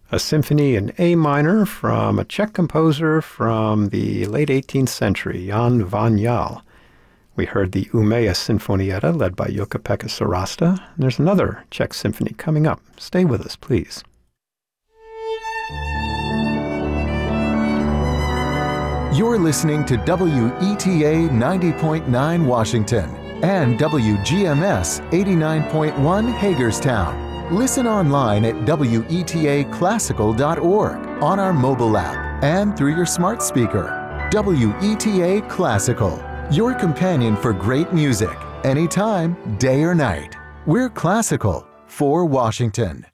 a symphony in A minor from a Czech composer from the late 18th century, Jan Ványal. We heard the Umeå Sinfonietta led by Jukka-Pekka Sarasta. And there's another Czech symphony coming up. Stay with us, please. You're listening to WETA 90.9 Washington and WGMS 89.1 Hagerstown. Listen online at WETAclassical.org, on our mobile app, and through your smart speaker. WETA Classical, your companion for great music, anytime, day or night. We're classical for Washington.